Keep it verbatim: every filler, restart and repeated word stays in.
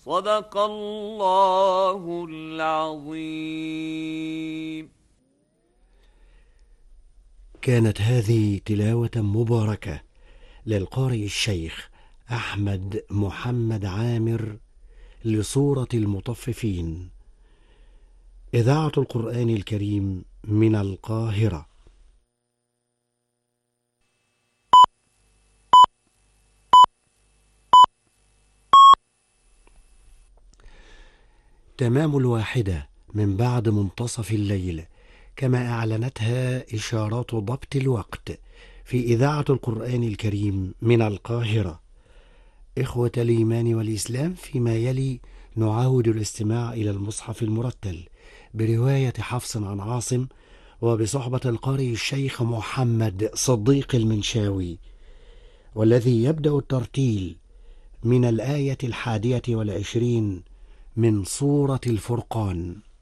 صدق الله العظيم. كانت هذه تلاوة مباركة للقارئ الشيخ أحمد محمد عامر لسورة المطففين، إذاعة القرآن الكريم من القاهرة. تمام الواحدة من بعد منتصف الليل، كما أعلنتها إشارات ضبط الوقت في إذاعة القرآن الكريم من القاهرة. إخوة الإيمان والإسلام، فيما يلي نعاود الاستماع إلى المصحف المرتل برواية حفص عن عاصم، وبصحبة القارئ الشيخ محمد صديق المنشاوي، والذي يبدأ الترتيل من الآية الحادية والعشرين من سورة الفرقان.